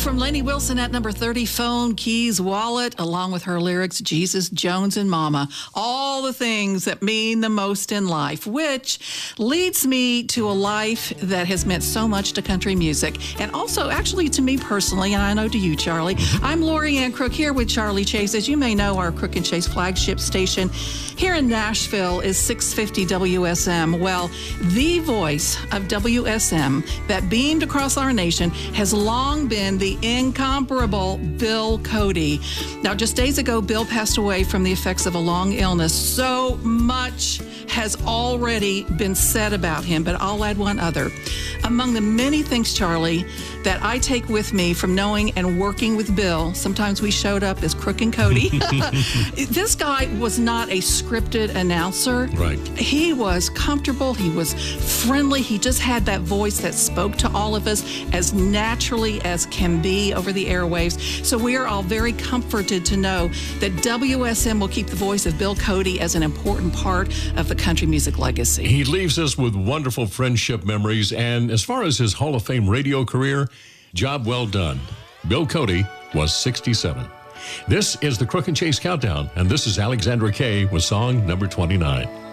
from Lainey Wilson at number 30, Phone, Keys, Wallet, along with her lyrics, Jesus, Jones, and Mama. All the things that mean the most in life, which leads me to a life that has meant so much to country music, and also actually to me personally, and I know to you, Charlie. I'm Lori Ann Crook here with Charlie Chase. As you may know, our Crook and Chase flagship station here in Nashville is 650 WSM. Well, the voice of WSM that beamed across our nation has long been the incomparable Bill Cody. Now, just days ago, Bill passed away from the effects of a long illness. So much has already been said about him, but I'll add one other. Among the many things, Charlie, that I take with me from knowing and working with Bill, sometimes we showed up as Crook and Cody. This guy was not a scripted announcer. Right. He was comfortable. He was friendly. He just had that voice that spoke to all of us as naturally as can be over the airwaves. So we are all very comforted to know that WSM will keep the voice of Bill Cody as an important part of the country music legacy. He leaves us with wonderful friendship memories, and as far as his Hall of Fame radio career, job well done. Bill Cody was 67. This is the Crook and Chase Countdown, and this is Alexandra Kay with song number 29.